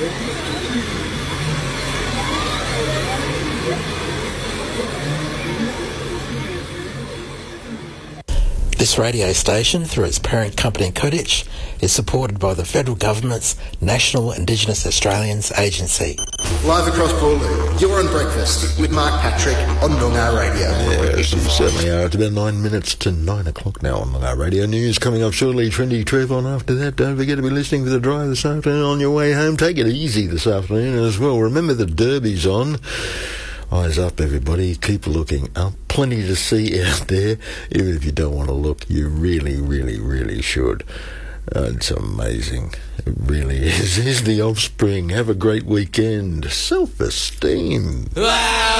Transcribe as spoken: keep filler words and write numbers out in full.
This radio station, through its parent company Kodich, is supported by the Federal Government's National Indigenous Australians Agency. Live across Boorloo, you're on Breakfast with Mark Patrick on Noongar Radio. Yes, you certainly are. It's about nine minutes to nine o'clock now on Noongar Radio. News coming up shortly. Trendy Trevon after that. Don't forget to be listening for the drive this afternoon on your way home. Take it easy this afternoon as well. Remember the Derby's on. Eyes up, everybody. Keep looking up. Plenty to see out there. Even if you don't want to look, you really, really, really should. Uh, it's amazing. It really is. Here's The Offspring. Have a great weekend. Self-esteem. Wow.